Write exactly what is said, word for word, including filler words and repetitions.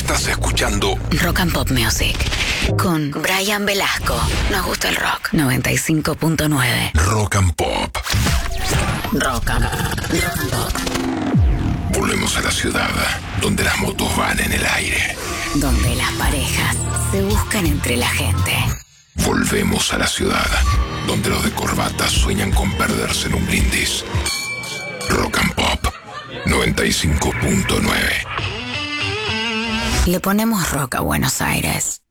Estás escuchando Rock and Pop Music con Brian Velasco. Nos gusta el rock. noventa y cinco punto nueve. Rock and Pop. Rock and, rock and Pop. Volvemos a la ciudad, donde las motos van en el aire. Donde las parejas se buscan entre la gente. Volvemos a la ciudad, donde los de corbata sueñan con perderse en un brindis. Rock and Pop noventa y cinco punto nueve. Le ponemos rock a Buenos Aires.